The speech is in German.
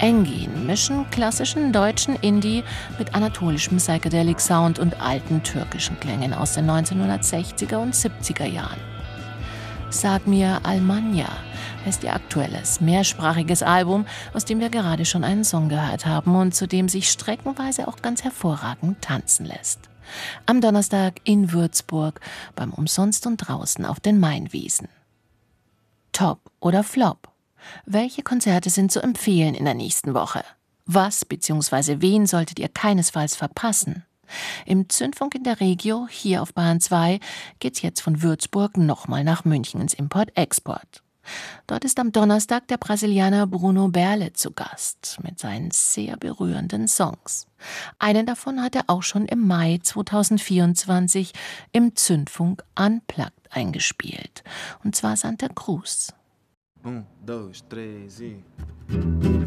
Engin mischen klassischen deutschen Indie mit anatolischem Psychedelic Sound und alten türkischen Klängen aus den 1960er und 70er Jahren. Sag mir Almanya heißt ihr aktuelles, mehrsprachiges Album, aus dem wir gerade schon einen Song gehört haben und zu dem sich streckenweise auch ganz hervorragend tanzen lässt. Am Donnerstag in Würzburg beim Umsonst und draußen auf den Mainwiesen. Top oder Flop? Welche Konzerte sind zu empfehlen in der nächsten Woche? Was bzw. wen solltet ihr keinesfalls verpassen? Im Zündfunk in der Regio, hier auf Bayern 2, geht's jetzt von Würzburg nochmal nach München ins Import-Export. Dort ist am Donnerstag der Brasilianer Bruno Berle zu Gast mit seinen sehr berührenden Songs. Einen davon hat er auch schon im Mai 2024 im Zündfunk Unplugged eingespielt. Und zwar Santa Cruz. 1, 2, 3,